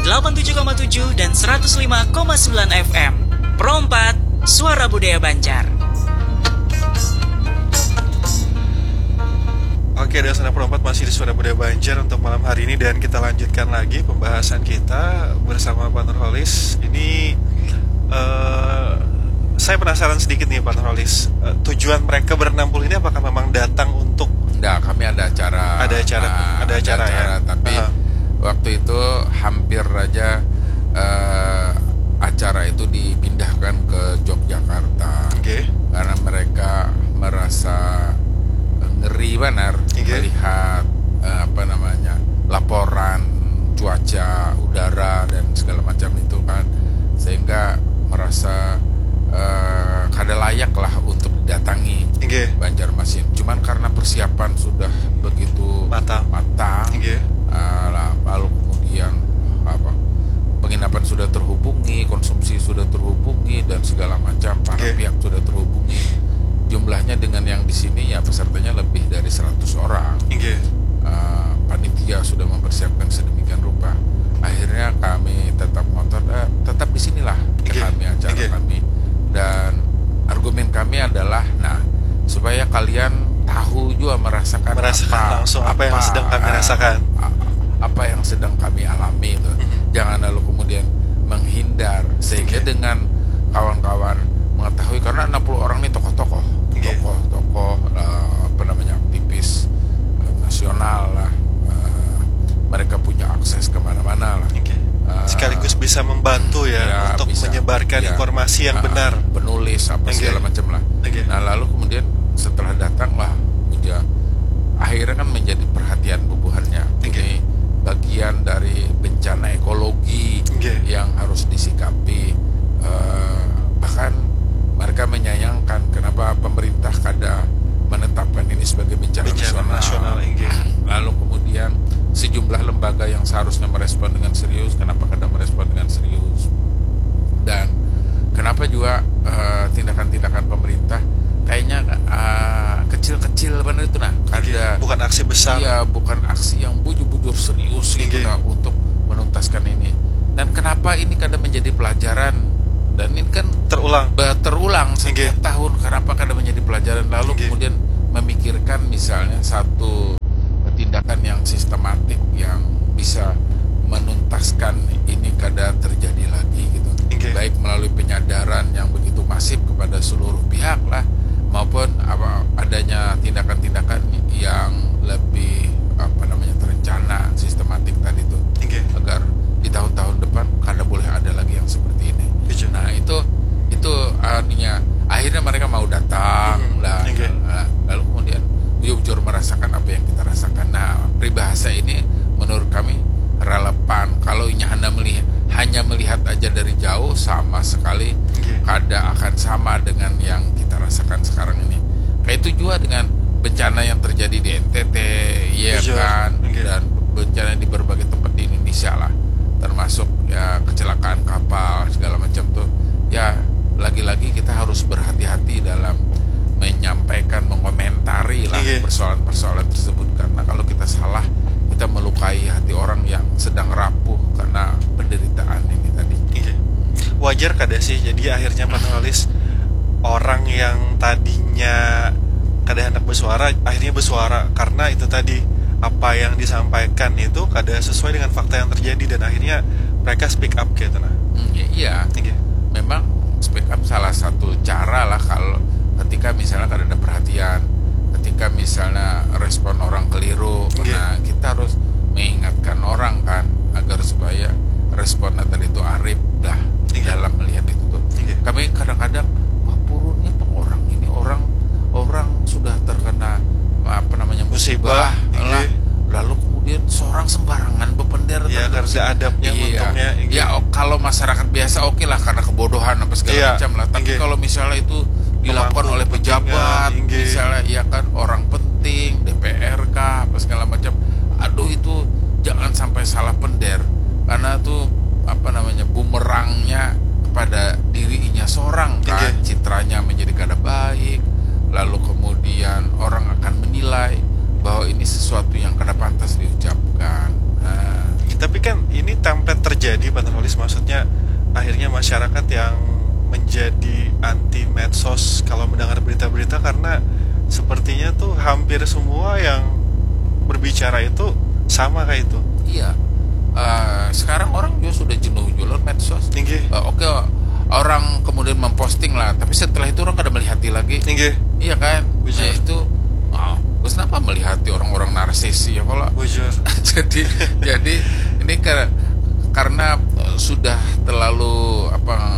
87,7 dan 105,9 FM. Pro 4, Suara Budaya Banjar. Oke, Dasana Pro 4 masih di Suara Budaya Banjar untuk malam hari ini, dan kita lanjutkan lagi pembahasan kita bersama Pak Nurholis. Ini saya penasaran sedikit nih Pak Nurholis, tujuan mereka ber-60 ini apakah memang datang untuk... Enggak, kami ada acara. Ada acara ya. Tapi waktu itu hampir aja acara itu dipindahkan ke Yogyakarta. Karena mereka merasa ngeri benar melihat laporan cuaca udara dan segala macam itu kan, sehingga merasa kada layak lah untuk didatangi Banjarmasin. Cuman karena persiapan sudah begitu matang, lalu kemudian penginapan sudah terhubungi, konsumsi sudah terhubungi, dan segala macam para pihak sudah terhubungi. Jumlahnya dengan yang di sini ya pesertanya lebih dari 100 orang. Panitia sudah mempersiapkan sedemikian rupa. Akhirnya kami tetap tetap di sinilah kami acara kami, dan argumen kami adalah supaya kalian tahu juga merasakan langsung apa yang sedang kami rasakan, apa yang sedang kami alami itu. Jangan lalu kemudian menghindar, sehingga dengan kawan-kawan mengetahui, karena 60 orang ini tokoh-tokoh aktivis nasional lah, mereka punya akses kemana-mana lah, sekaligus bisa membantu untuk menyebarkan informasi yang benar, penulis segala macam lah. Nah lalu kemudian setelah datang lah, akhirnya kan menjadi perhatian bubuhannya. Ini bagian dari bencana ekologi yang harus disikapi. Bahkan mereka menyayangkan kenapa pemerintah kada menetapkan ini sebagai bencana nasional. Lalu kemudian sejumlah lembaga yang seharusnya merespon dengan serius, kenapa kada merespon dengan serius? Dan kenapa juga tindakan-tindakan pemerintah kayaknya kecil-kecil benar itu bukan aksi besar. Iya, bukan aksi yang bujur-bujur serius gitu untuk menuntaskan ini. Dan kenapa ini kada menjadi pelajaran? Dan ini kan terulang setiap tahun. Kenapa kada menjadi pelajaran? Lalu kemudian memikirkan misalnya satu tindakan yang sistematik yang bisa menuntaskan ini kada terjadi lagi gitu. Baik melalui penyadaran yang begitu masif kepada seluruh pihak lah, maupun adanya tindakan-tindakan yang lebih terencana, sistematik tadi itu, agar di tahun-tahun depan kada boleh ada lagi yang seperti ini. Nah itu artinya akhirnya mereka mau datang lalu kemudian jujur merasakan apa yang kita rasakan. Nah peribahasa ini menurut kami relevan. Kalau hanya melihat aja dari jauh, sama sekali kada akan sama dengan yang kita rasakan sekarang ini. Kayak itu juga dengan bencana yang terjadi di NTT, dan bencana di berbagai tempat di Indonesia lah, termasuk kecelakaan kapal segala macam tuh. Lagi-lagi kita harus berhati-hati dalam menyampaikan, mengomentari lah persoalan-persoalan tersebut, karena kalau kita salah, kita melukai hati orang yang sedang rapuh karena penderitaan ini tadi. Wajar kada sih jadi akhirnya Pak Nurholis, orang yang tadinya kada hendak bersuara akhirnya bersuara, karena itu tadi apa yang disampaikan itu kada sesuai dengan fakta yang terjadi, dan akhirnya mereka speak up gitu. Memang speak up salah satu cara lah, kalau ketika misalnya kada ada perhatian, ketika misalnya respon orang keliru. Nah kita harus mengingatkan orang kan, agar supaya respon tadi itu arif dah dalam melihat itu tuh. Kami kadang-kadang purunnya orang ini orang sudah terkena musibah lah, lalu kemudian seorang sembarangan berpender karena adabnya untungnya kalau masyarakat biasa oke lah, karena kebodohan apa segala macam lah. Tapi kalau misalnya itu dilakukan oleh pejabat, misalnya orang penting, DPR kah apa segala macam, itu jangan sampai salah pender, karena tuh bumerangnya kepada dirinya seorang kan, citranya menjadi kada baik, lalu kemudian orang akan menilai bahwa ini sesuatu yang kada pantas diucapkan. Tapi kan ini template terjadi terjadi patrolis, maksudnya akhirnya masyarakat yang menjadi anti medsos kalau mendengar berita-berita, karena sepertinya tuh hampir semua yang berbicara itu sama kayak itu. Iya. Sekarang orang juga sudah jenuh jualan medsos. Oke, orang kemudian memposting lah, tapi setelah itu orang kada melihati lagi. Iya kan? Nah itu, terus kenapa melihati orang-orang narsis ya kalau? jadi ini karena sudah terlalu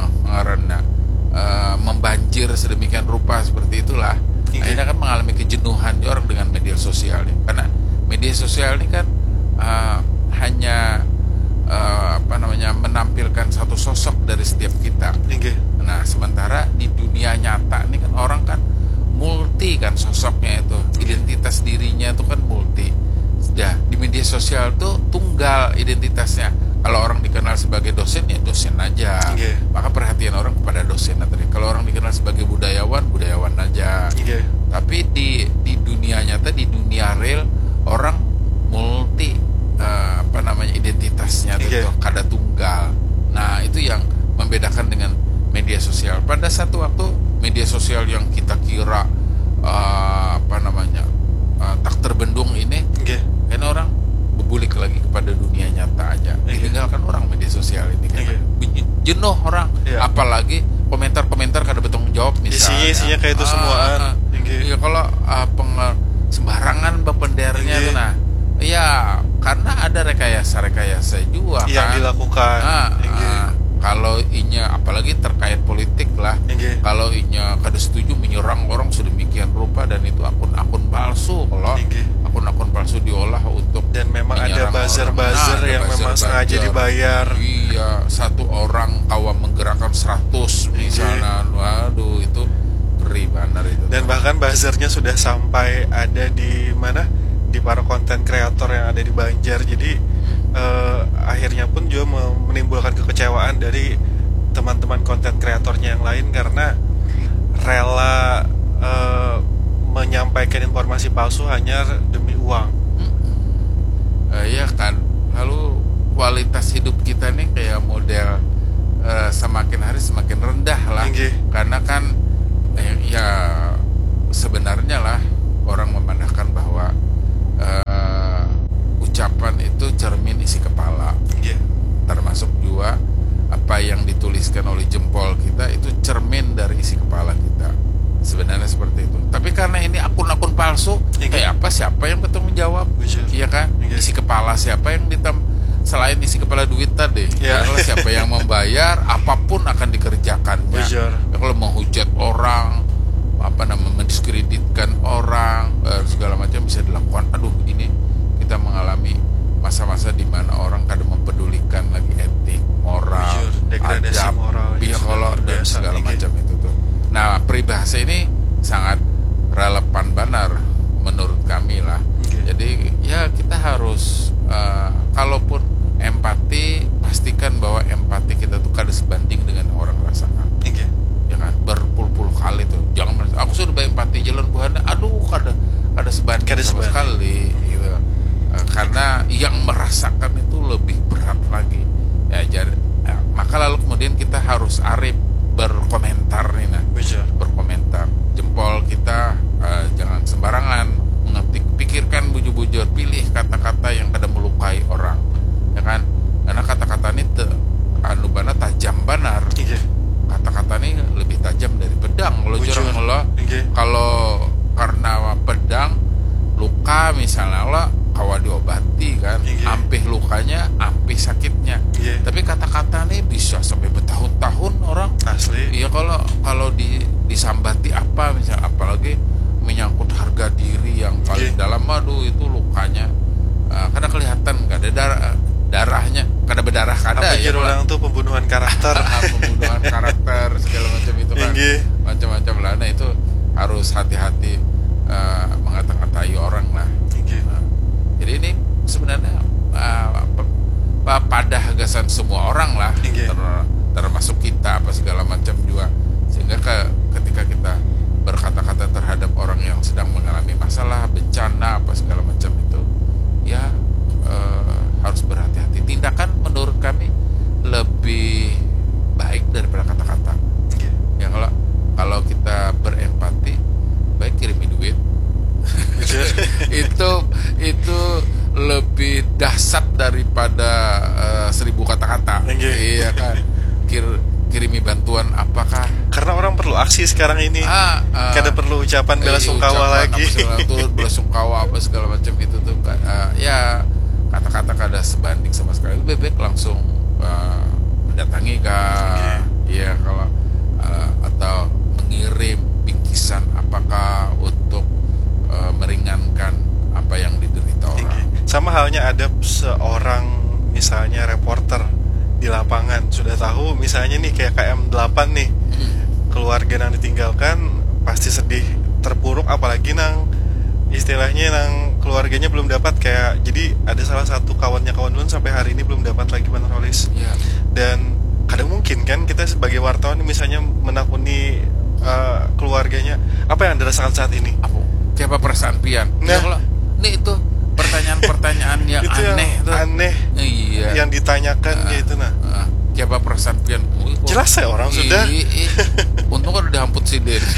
membanjir sedemikian rupa seperti itulah. Akhirnya kan mengalami kejenuhan orang dengan media sosial ya. Karena media sosial ini kan hanya menampilkan satu sosok dari setiap kita. Nah sementara di dunia nyata ini kan orang kan multi kan sosoknya itu, identitas dirinya itu kan multi. Sudah di media sosial tuh tunggal identitasnya. Kalau orang dikenal sebagai dosen ya dosen aja, maka perhatian orang kepada dosen. Kalau orang dikenal sebagai budayawan aja. Tapi di dunia nyata, di dunia real, orang multi identitasnya itu kada tunggal. Nah itu yang membedakan dengan media sosial. Pada satu waktu media sosial yang kita kira tak terbendung ini, kan orang berbulik lagi kepada dunia nyata aja. Ditinggalkan orang media sosial ini kan. Jenuh orang, apalagi komentar-komentar kada bertanggung jawab misalnya. Isinya kayak itu semuaan. Iya kalau sembarangan bependernya tuh nah. Iya, karena ada rekayasa juga yang kan dilakukan. Kalau inya apalagi terkait politik lah. Kalau inya kada setuju menyerang orang sedemikian rupa, dan itu akun-akun palsu. Kalau akun-akun palsu diolah untuk, dan memang ada buzzer yang memang sengaja dibayar. Iya, satu orang kawan menggerakkan 100 misalnya. Waduh, itu ngeri benar itu. Dan bahkan buzzernya sudah sampai ada di mana? Di para konten kreator yang ada di Banjar. Jadi akhirnya pun juga menimbulkan kekecewaan dari teman-teman konten kreatornya yang lain, karena rela menyampaikan informasi palsu hanya demi uang. Iya kan. Lalu kualitas hidup kita nih kayak model semakin hari semakin rendah lah. Karena kan ya sebenarnya lah orang memandangkan bahwa ucapan itu cermin isi kepala. Termasuk juga apa yang dituliskan oleh jempol kita itu cermin dari isi kepala kita. Sebenarnya seperti itu. Tapi karena ini akun-akun palsu, kayak apa, siapa yang bertanggung jawab? Iya kan? Isi kepala siapa yang selain isi kepala duit tadi. Kalau siapa yang membayar, apapun akan dikerjakannya. Kalau menghujat orang, mendiskreditkan orang, segala macam bisa dilakukan. Aduh, ini kita mengalami masa-masa di mana orang kadang mempedulikan lagi etik, moral, adab, biolog dan segala macam itu tuh. Nah, peribahasa ini sangat relevan benar menurut kami lah. Jadi ya kita harus kalaupun empati, pastikan bahwa empati kita tuh kada sebanding dengan orang rasakan. Ya kan, berpuluh-puluh kali tuh. Jangan merasa aku sudah empati jalan buahnya, aduh kada sebanding sama sekali gitu. Karena yang merasakan itu lebih berat lagi. Maka lalu kemudian kita harus arif berkomentar nih nah. Berkomentar. Jempol kita jangan sembarangan mengetik, pikirkan bujur-bujur, pilih kata-kata yang kada melukai orang. Ya kan? Karena kata-kata ini tajam benar. Kata-kata ini lebih tajam dari pedang. Kalau karena pedang luka misalnya lah kawa diobati kan, ampih lukanya, ampih sakitnya. Tapi kata-kata ini bisa sampai bertahun-tahun orang. Asli. Iya kalau disambati apa misalnya, apalagi menyangkut harga diri yang paling dalam, aduh itu lukanya karena kelihatan gak ada darahnya, kada berdarah kada ya. Orang tuh pembunuhan karakter. Pembunuhan karakter segala macam itu kan. Macam-macam lah. Nah itu harus hati-hati mengata-ngatai orang lah. Jadi ini sebenarnya pada gagasan semua orang lah, termasuk kita apa segala macam juga. Sehingga ketika kita berkata-kata terhadap orang yang sedang mengalami masalah, bencana apa segala macam itu, ya harus berhati-hati. Tindakan menurut kami 1000 kata-kata. Iya kan. Kirimi bantuan apakah? Karena orang perlu aksi sekarang ini. Kada perlu ucapan bela sungkawa lagi. Bela sungkawa apa segala macam itu tuh. Ya kata-kata kada sebanding sama sekali. Lebih baik langsung mendatangi kah? Iya kalau atau mengirim bingkisan apakah untuk meringankan apa yang diderita orang. Sama halnya ada seorang misalnya reporter di lapangan sudah tahu misalnya nih kayak KM8 nih, keluarga yang ditinggalkan pasti sedih terpuruk, apalagi nang istilahnya nang keluarganya belum dapat kayak, jadi ada salah satu kawannya kawan dulu sampai hari ini belum dapat lagi penulis. Dan kadang mungkin kan kita sebagai wartawan misalnya menakuni keluarganya, apa yang Anda rasakan saat ini? Siapa perasaan pian? Nah, ini itu pertanyaan-pertanyaan yang itu aneh yang tuh. Aneh. Iya. Yang ditanyakan gitu Siapa perasaan pian? Jelas saya orang sudah. Untung kan udah hamput sih Den.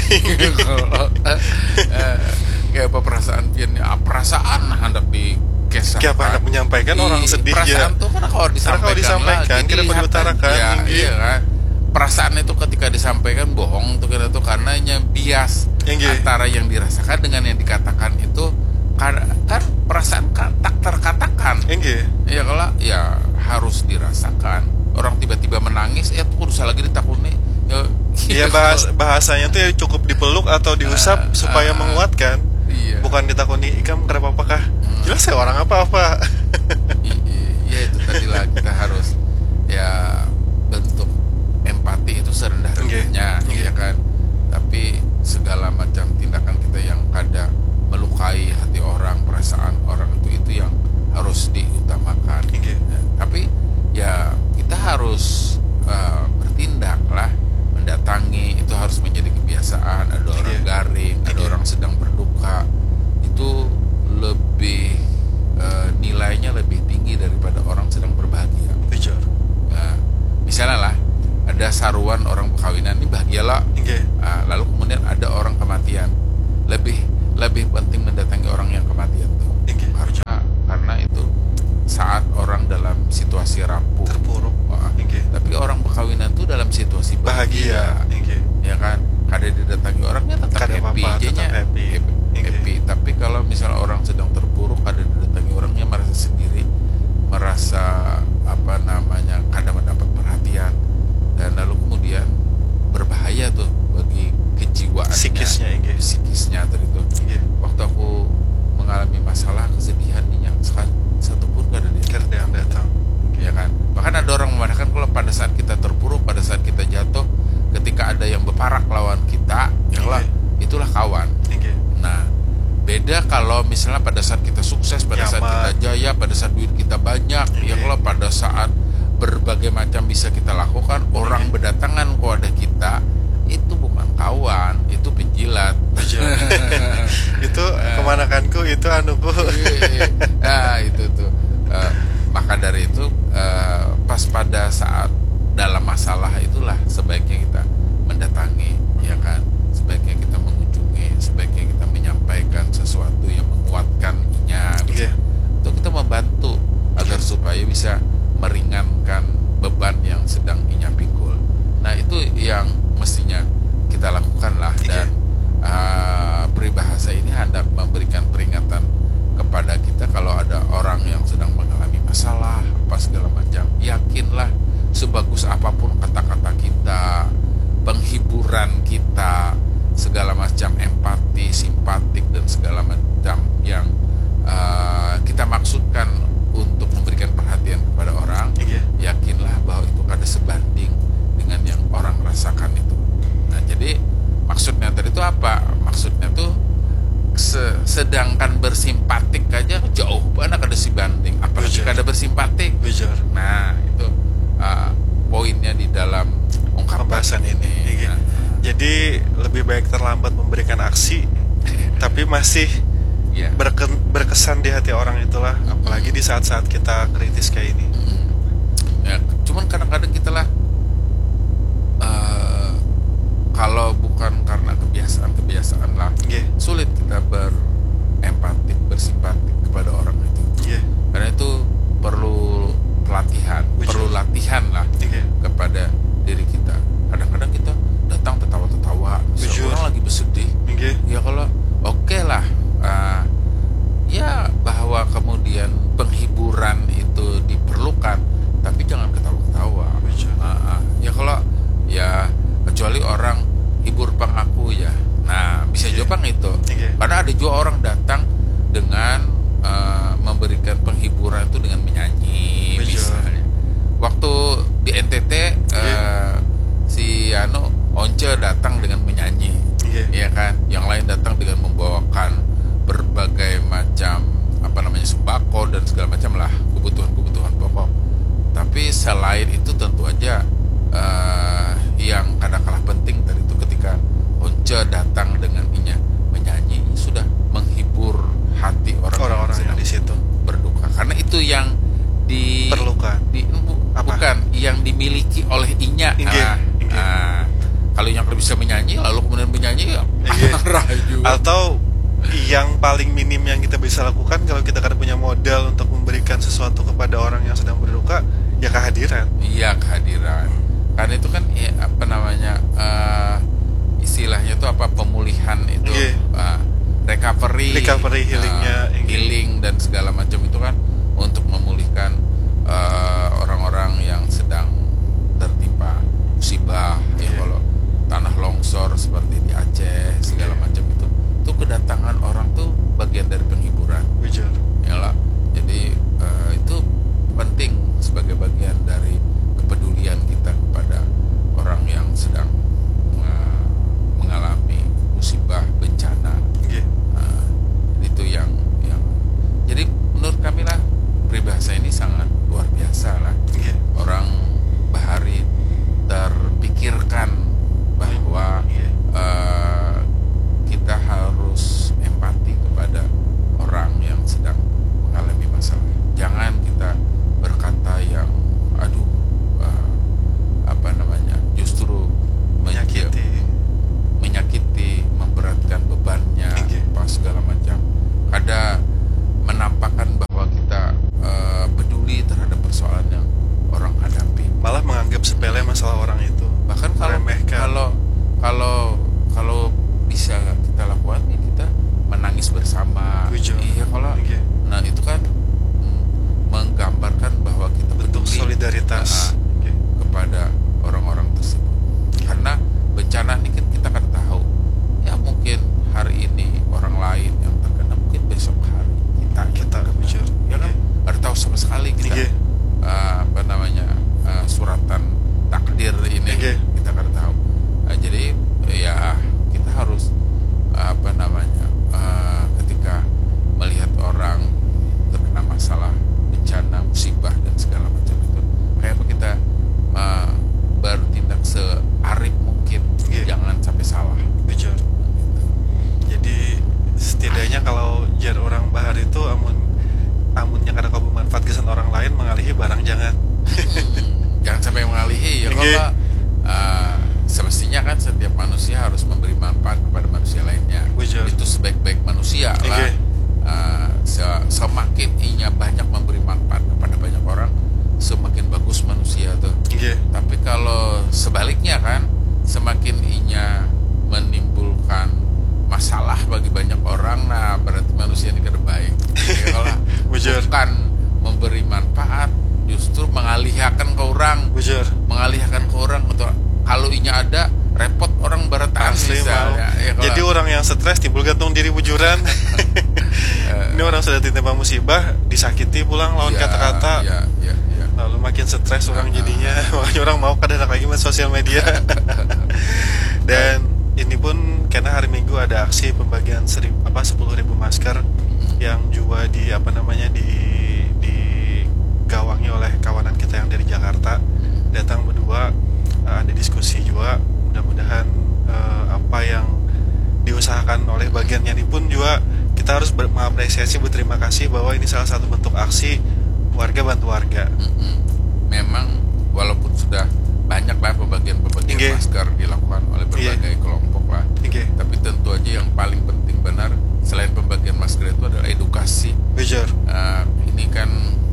Siapa perasaan pian? Perasaan hendak dikesahkan. Siapa hendak menyampaikan orang sedih perasaan tuh kan kalau disampaikan kita mengutarakan. Iya kan. Perasaan itu ketika disampaikan bohong tuh kira tuh karenanya bias antara yang dirasakan dengan yang dikatakan itu kan perasaan tak terkatakan. Iya kalau ya harus dirasakan. Orang tiba-tiba menangis, berusaha lagi ditakuni. Ya bahasanya tuh ya cukup dipeluk atau diusap supaya menguatkan. Bukan ditakuni, "Ikam kenapa apakah?" Jelas ya orang apa-apa. Iya itu tadi lah kita harus ya bentuk empati itu serendah-rendahnya, ya kan. Tapi segala macam tindakan kita yang kada melukai hati orang, perasaan orang itu yang harus diutamakan. Tapi ya kita harus bertindak lah, mendatangi itu harus menjadi kebiasaan. Ada orang garing, ada orang sedang berduka, itu lebih nilainya lebih tinggi daripada orang sedang berbahagia. Misalnya lah ada saruan orang perkawinan ini bahagialah, lalu kemudian ada orang kematian, lebih penting mendatangi orang yang kematian tuh. Karena itu saat orang dalam situasi rapuh, terpuruk. Tapi orang perkawinan tuh dalam situasi bahagia. Ya kan, kada didatangi orangnya tetap happy. Tapi kalau misalnya orang sedang terpuruk, kada didatangi orangnya merasa sendiri, merasa kada mendapat perhatian, dan lalu kemudian berbahaya tuh bagi kejiwaannya, psikisnya tadi tuh. Waktu aku mengalami masalah kesedihan nih yang satu pun kada yang datang, ya kan. Bahkan ada orang memandangkan kalau pada saat kita terpuruk, pada saat kita jatuh, ketika ada yang berparak lawan kita, itulah kawan. Nah, beda kalau misalnya pada saat kita sukses, pada saat kita jaya, pada saat duit kita banyak, ya kalau pada saat berbagai macam bisa kita lakukan, orang berdatangan kepada kita, itu bukan kawan, itu penjilat. Itu kemanakanku, itu anuku. Itu tuh. Maka dari itu pas pada saat dalam masalah itulah sebaiknya kita mendatangi, ya kan. Sebaiknya kita mengunjungi, sebaiknya kita menyampaikan sesuatu yang menguatkannya, untuk kita membantu agar supaya bisa meringankan beban yang sedang Inya pikul. Nah itu yang mestinya kita lakukan lah. Dan peribahasa ini hendak memberikan peringatan kepada kita kalau ada orang yang sedang mengalami masalah apa segala macam, yakinlah sebagus apapun kata-kata kita, penghiburan kita, segala macam empati, simpatik dan segala macam yang kita maksudkan untuk memberikan perhatian kepada orang, yakinlah bahwa itu kada sebanding dengan yang orang rasakan itu. Nah jadi maksudnya tadi itu apa? Maksudnya tuh sedangkan bersimpatik aja jauh banget kada sebanding, apalagi kada bersimpatik. Nah itu poinnya di dalam pembahasan ini. Jadi lebih baik terlambat memberikan aksi, tapi masih berkesan di hati orang itulah, apalagi di saat-saat kita kritis kayak ini. Ya, cuman kadang-kadang kita lah kalau bukan karena kebiasaan lah, sulit kita berempatik, bersimpatik kepada orang itu. Karena itu perlu pelatihan, juga orang datang dengan memberikan penghiburan itu dengan menyanyi. Betul. Misalnya waktu di NTT si Once datang dengan menyanyi, ya kan, yang lain datang dengan membawakan berbagai macam sembako dan segala macam lah, kebutuhan pokok. Tapi selain itu tentu aja yang kadang kalah penting tadi itu ketika Once datang dengan menyanyi sudah menghibur hati orang-orang yang di situ berduka, karena itu yang diperlukan. Bukan yang dimiliki oleh Inya. Kalau yang bisa menyanyi lalu kemudian menyanyi rayu. Atau yang paling minim yang kita bisa lakukan kalau kita kan punya modal untuk memberikan sesuatu kepada orang yang sedang berduka, ya kehadiran. Iya, kehadiran. Karena itu kan istilahnya itu pemulihan itu, recovery healingnya, healing dan segala macam itu kan untuk memulihkan orang-orang yang sedang tertimpa musibah. Kalau tanah longsor seperti di Aceh segala macam itu kedatangan orang tuh bagian dari penghiburan. Yalah. Jadi itu penting sebagai bagian dari kepedulian kita kepada orang yang sedang mengalami musibah, bencana. Itu yang jadi menurut kami lah, peribahasa ini sangat luar biasa lah. Orang Bahari terpikirkan bahwa kita harus empati kepada orang yang sedang mengalami masalah. Jangan kita berkata yang justru menyakiti, memberatkan bebannya, segala macam. Ada menampakkan bahwa kita peduli terhadap persoalan yang orang hadapi, malah menganggap sepele masalah orang itu. Bahkan kalau bisa kita lakukan, kita menangis bersama. Nah itu kan menggambarkan bahwa kita bentuk solidaritas kepada orang-orang tersebut. Karena bencana ini kan kita kan tahu, ya mungkin hari ini orang lain yang terkena, mungkin besok hari kita ya kan, ada tahu sama sekali kita suratan takdir ini kita kan tahu. Jadi ya kita harus ketika melihat orang terkena masalah bencana, musibah dan segala macam itu, kayak kita bertindak searif mungkin, jangan sampai salah. Jadi setidaknya kalau jar orang bahar itu amunnya kada kau bermanfaat kesan orang lain, mengalihi barang jangan. Jangan sampai mengalihi ya. Kalau semestinya kan setiap manusia harus memberi manfaat kepada manusia lainnya. Itu sebaik-baik manusia lah. Semakin inya banyak memberi manfaat kepada banyak orang, semakin bagus manusia tuh. Tapi kalau sebaliknya kan, semakin inya menimbulkan masalah bagi banyak orang, nah berarti manusia ini kada baik. Kalau bukan memberi manfaat, justru mengalihkan ke orang. Mengalihkan ke orang untuk kalau inya ada repot orang barataan misalnya. Jadi orang yang stres timbul gantung diri bujuran. Ini orang sudah ditimpa musibah, disakiti pulang lawan kata-kata. Lalu makin stres orang jadinya. Makanya orang mau kadang lagi main sosial media. Dan ini pun karena hari Minggu ada aksi pembagian 10.000 masker yang juga digawangi oleh kawanan kita yang dari Jakarta. Datang berdua, ada diskusi juga. Mudah-mudahan apa yang diusahakan oleh bagiannya ini pun juga kita harus mengapresiasi, berterima kasih bahwa ini salah satu bentuk aksi warga bantu warga. Memang walaupun sudah banyak lah pembagian masker dilakukan oleh berbagai kelompok lah, tapi tentu aja yang paling penting benar selain pembagian masker itu adalah edukasi. Ini kan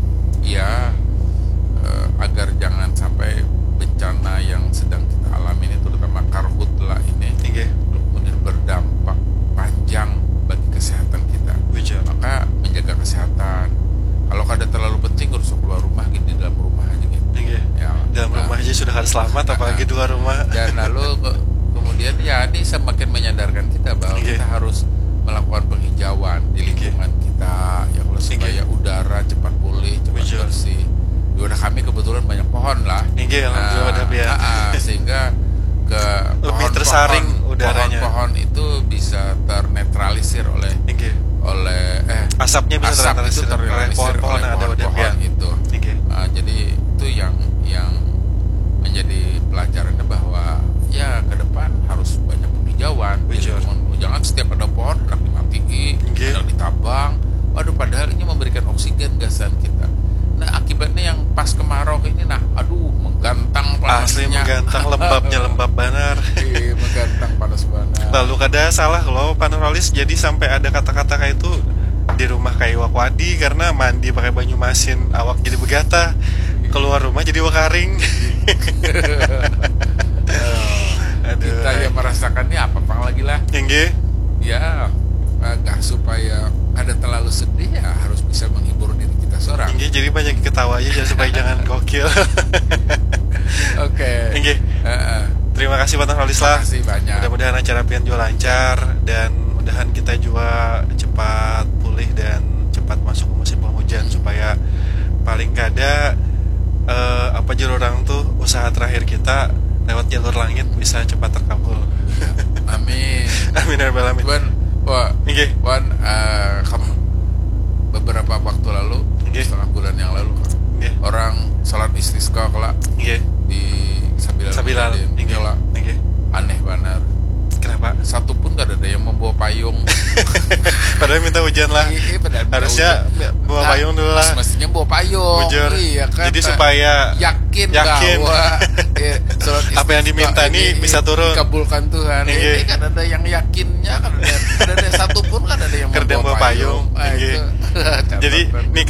agar jangan sampai bencana yang sedang kita alami ini, terutama karhutlah ini, kemudian berdampak panjang bagi kesehatan kita. Maka menjaga kesehatan. Kalau kada terlalu penting harus keluar rumah, di dalam rumah aja gitu. Dalam rumah aja sudah harus selamat, apalagi di luar rumah. Dan lalu kemudian ini semakin menyadarkan kita bahwa kita harus melakukan penghijauan di lingkungan kita ya, kalau supaya udara cepat pulih, cepat bersih. Di daerah kami kebetulan banyak pohon lah. Sehingga ke lebih tersaring udaranya. Pohon-pohon itu bisa ternetralisir oleh asapnya bisa ternetralisir oleh pohon-pohon yang ada pohon itu. Jadi itu yang menjadi pelajarannya bahwa ya ke depan harus banyak penghijauan. Jangan setiap ada pohon hendak dimatiin, hendak ditabang. Waduh, padahal ini memberikan oksigen gasan kita. Nah, akibatnya yang pas kemarau ini, menggantang panasnya. Asli menggantang, lembab benar. Menggantang panas benar. Lalu kada salah kalau panerolis, jadi sampai ada kata-kata kayak itu di rumah kayak wakwadi karena mandi pakai banyu masin awak jadi begata, keluar rumah jadi wakaring. Kita yang merasakannya apa lagi lah. Ya, agak supaya ada terlalu sedih ya harus bisa menghibur diri kita seorang. Jadi banyak ketawa aja supaya jangan gokil. Oke. Terima kasih Pak Rolis lah. Terima kasih banyak. Mudah-mudahan acara pian juga lancar dan mudahan kita juga cepat pulih dan cepat masuk ke musim penghujan supaya paling kada jalur orang tuh usaha terakhir kita lewat jalur langit bisa cepat terkabul. Amin. Amin ya rabbal alamin. Kamu beberapa waktu lalu, setengah bulan yang lalu, orang salat istisqa di Sabilal. Aneh benar. Kenapa? Satu pun gak ada yang membawa payung. Padahal minta hujan lah. Harusnya bawa payung dulu lah. Mestinya bawa payung. Iya kan. Jadi supaya yakin bahwa apa yang diminta ini bisa turun. Dikabulkan Tuhan. Ini kan ada yang yakinnya, kan ada satu pun kan ada yang membawa payung. Jadi nih